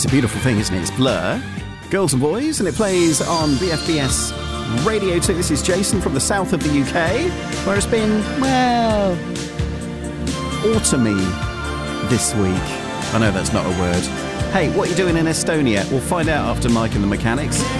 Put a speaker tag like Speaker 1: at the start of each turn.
Speaker 1: It's a beautiful thing, isn't it? It's Blur, Girls and Boys, and it plays on BFBS Radio 2. This is Jason from the south of the UK, where it's been, well, autumny this week. I know that's not a word. Hey, what are you doing in Estonia? We'll find out after Mike and the Mechanics.